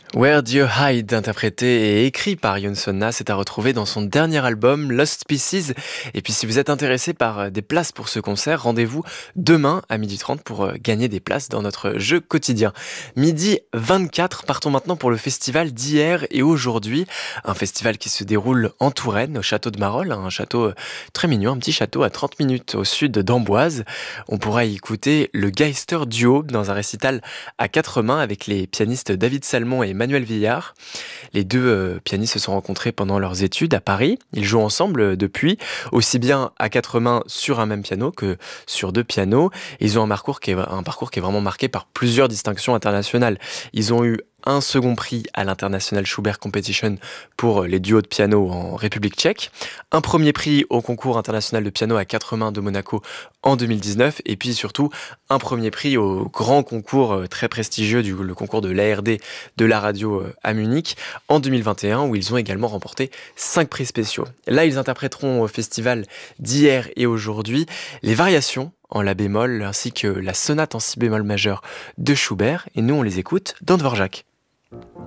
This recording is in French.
Where Do You Hide, interprété et écrit par Yoon Sonna, c'est à retrouver dans son dernier album Lost Pieces. Et puis si vous êtes intéressé par des places pour ce concert, rendez-vous demain à 12h30 pour gagner des places dans notre jeu quotidien. Midi 24, partons maintenant pour le festival d'hier et aujourd'hui. Un festival qui se déroule en Touraine, au château de Marolles, un château très mignon, un petit château à 30 minutes au sud d'Amboise. On pourra y écouter le Geister Duo dans un récital à quatre mains avec les pianistes David Salmon et Manuel Villard. Les deux pianistes se sont rencontrés pendant leurs études à Paris. Ils jouent ensemble depuis, aussi bien à quatre mains sur un même piano que sur deux pianos. Ils ont un parcours qui est vraiment marqué par plusieurs distinctions internationales. Ils ont eu un second prix à l'International Schubert Competition pour les duos de piano en République tchèque, un premier prix au concours international de piano à quatre mains de Monaco en 2019, et puis surtout un premier prix au grand concours très prestigieux, le concours de l'ARD de la radio à Munich en 2021, où ils ont également remporté 5 prix spéciaux. Là, ils interpréteront au festival d'hier et aujourd'hui les variations en la bémol ainsi que la sonate en si bémol majeur de Schubert, et nous on les écoute dans Dvorak.